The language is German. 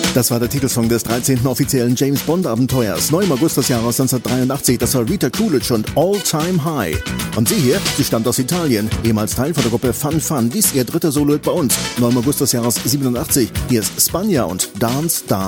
Das war der Titelsong des 13. offiziellen James-Bond-Abenteuers, neu im August des Jahres 1983. Das war Rita Coolidge und All Time High. Und sie hier, sie stammt aus Italien, ehemals Teil von der Gruppe Fun Fun. Dies ihr dritter Solo-Hit bei uns, neu im August des Jahres 87. Hier ist Spagna und Dance, Dance.